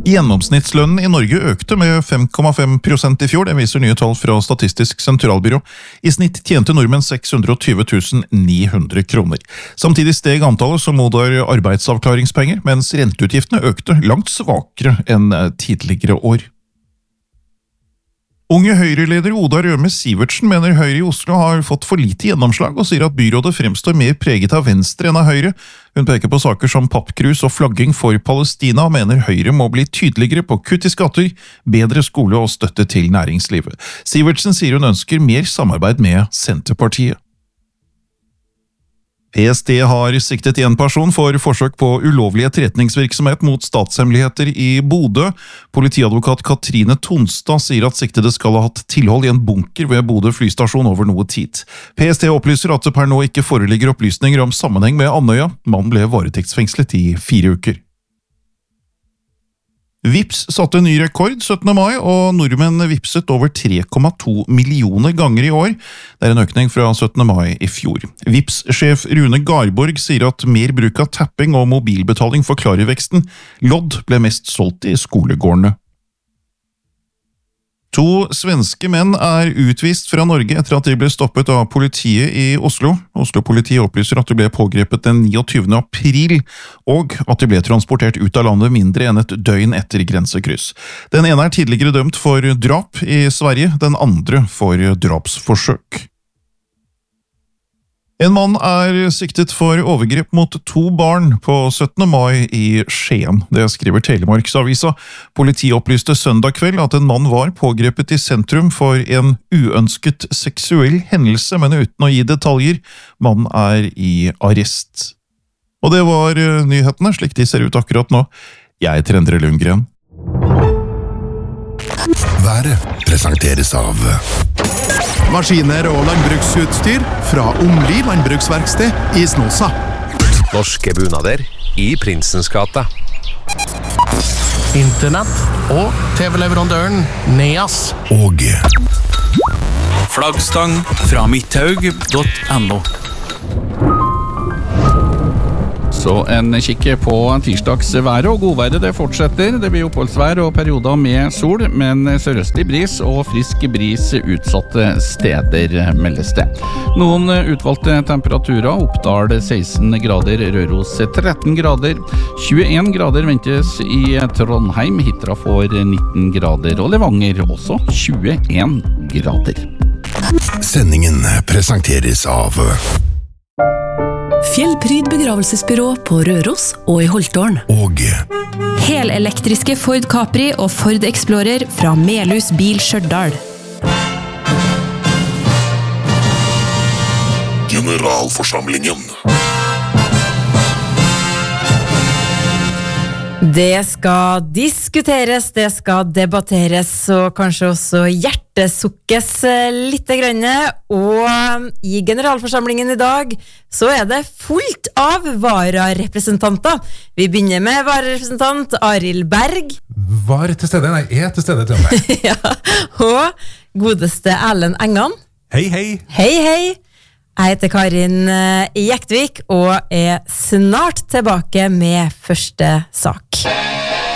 Gjennomsnittslønnen I Norge økte med 5,5% I fjor, det viser nye tall fra Statistisk sentralbyrå. I snitt tjente nordmenn 620 900 kroner. Samtidig steg antallet som mottar arbeidsavklaringspenger, mens renteutgiftene økte langt svakere enn tidligere år. Unge Høyre-leder Oda Røme Sivertsen mener Høyre I Oslo har fått for lite gjennomslag og sier at byrådet fremstår mer preget av Venstre enn av Høyre. Hun peker på saker som pappkrus og flagging for Palestina og mener Høyre må bli tydeligere på kutt I skatter, bedre skole og støtte til næringslivet. Sivertsen sier hun ønsker mer samarbeid med Senterpartiet. PST har siktet en person for forsøk på ulovlig etterretningsvirksomhet mot statshemmeligheter I Bodø. Politiadvokat Katrine Tonstad sier at siktede skal ha hatt tilhold I en bunker ved Bodø flystasjon over noe tid. PST opplyser at det per nå ikke foreligger opplysninger om sammenheng med Andøya. Mannen ble varetektsfengslet I 4 uker. Vipps satte ny rekord 17. mai, og nordmenn vipset over 3,2 millioner ganger I år. Det en økning fra 17. mai I fjor. Vipps-sjef Rune Garborg sier at mer bruk av tapping og mobilbetaling forklarer veksten. Lodd ble mest solgt I skolegårdene. 2 svenske menn utvist fra Norge etter at de ble stoppet av politiet I Oslo. Oslo-politiet opplyser at de ble pågrepet den 29. april, og at de ble transportert ut av landet mindre enn et døgn etter grensekryss. Den ene tidligere dømt for drap I Sverige, den andre for drapsforsøk. En mann siktet for overgrep mot 2 barn på 17. mai I Skien. Det skriver Telemarksavisa. Politiet opplyste søndag kveld at en mann var pågrepet I sentrum for en uønsket seksuell hendelse, men uten å gi detaljer. Mannen I arrest. Og det var nyhetene, slik de ser ut akkurat nå. Jeg heter Endre Lundgren. Været presenteres av maskiner og landbruksutstyr fra Omli landbruksverksted I Snåsa. Norske bunader I Prinsens gate. Internett og TV-leverandøren Neas. Og Flaggstang fra midthaug.no. Så en kikke på tirsdagsværet, og godværet det fortsetter. Det blir oppholdsvær og perioder med sol, men sørøstlig bris og frisk bris utsatte steder meldes det. Noen utvalgte temperaturer, Oppdal 16 grader, Røros 13 grader, 21 grader ventes I Trondheim, Hitra får 19 grader, og Levanger også 21 grader. Sendingen presenteres av Fjellpryd begravelsesbyrå på Røros og I Holtålen. Og Helelektriske Ford Capri og Ford Explorer fra Melhus Bil Stjørdal. Generalforsamlingen. Det skal diskuteres, det skal debatteres, og kanskje også hjertesukkes litt grann. Og I generalforsamlingen I dag så det fullt av vararepresentanter. Vi begynner med vararepresentant Arild Berg. Var til stede? Nei, til stede til meg. Ja, og godeste Erlend Engan. Hei, hei. Hei, hei. Jeg heter Karin Jektvik og snart tilbake med første sak.